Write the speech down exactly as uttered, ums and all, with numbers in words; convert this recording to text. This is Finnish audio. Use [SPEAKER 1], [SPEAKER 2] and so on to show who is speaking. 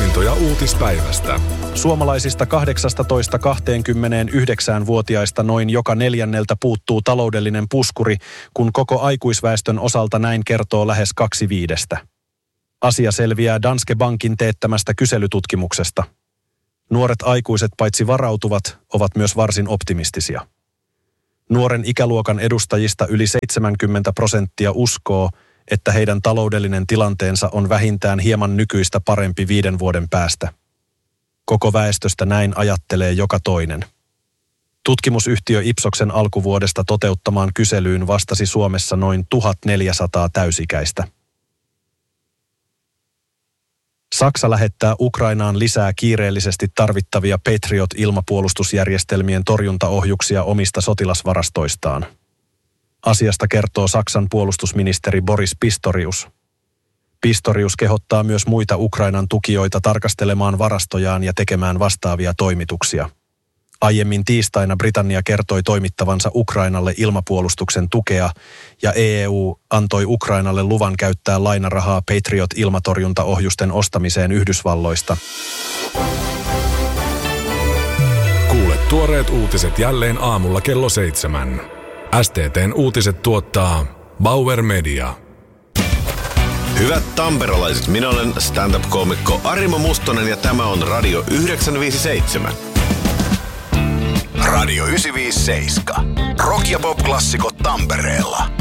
[SPEAKER 1] Poimintoja uutispäivästä.
[SPEAKER 2] Suomalaisista kahdeksastatoista kaksikymmentäyhdeksän-vuotiaista noin joka neljänneltä puuttuu taloudellinen puskuri, kun koko aikuisväestön osalta näin kertoo lähes kaksi viidestä. Asia selviää Danske Bankin teettämästä kyselytutkimuksesta. Nuoret aikuiset paitsi varautuvat, ovat myös varsin optimistisia. Nuoren ikäluokan edustajista yli seitsemänkymmentä prosenttia uskoo, että heidän taloudellinen tilanteensa on vähintään hieman nykyistä parempi viiden vuoden päästä. Koko väestöstä näin ajattelee joka toinen. Tutkimusyhtiö Ipsoksen alkuvuodesta toteuttamaan kyselyyn vastasi Suomessa noin tuhatneljäsataa täysikäistä. Saksa lähettää Ukrainaan lisää kiireellisesti tarvittavia Patriot-ilmapuolustusjärjestelmien torjuntaohjuksia omista sotilasvarastoistaan. Asiasta kertoo Saksan puolustusministeri Boris Pistorius. Pistorius kehottaa myös muita Ukrainan tukijoita tarkastelemaan varastojaan ja tekemään vastaavia toimituksia. Aiemmin tiistaina Britannia kertoi toimittavansa Ukrainalle ilmapuolustuksen tukea ja E U antoi Ukrainalle luvan käyttää lainarahaa Patriot-ilmatorjuntaohjusten ostamiseen Yhdysvalloista.
[SPEAKER 1] Kuule tuoreet uutiset jälleen aamulla kello seitsemän. S T T:n uutiset tuottaa Bauer Media.
[SPEAKER 3] Hyvät tamperolaiset, minä olen stand-up-koomikko Arimo Mustonen ja tämä on Radio yhdeksänsataaviisikymmentäseitsemän. Radio yhdeksänsataaviisikymmentäseitsemän. Rock ja pop-klassikot Tampereella.